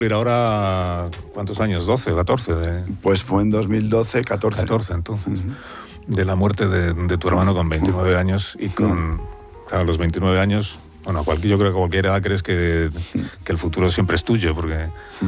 Pero ahora, ¿cuántos años? ¿12 o 14? Pues fue en 2012, 14. 14, entonces. De la muerte de tu hermano con 29 años y con... Claro, los 29 años... Bueno, yo creo que a cualquier edad crees que el futuro siempre es tuyo, porque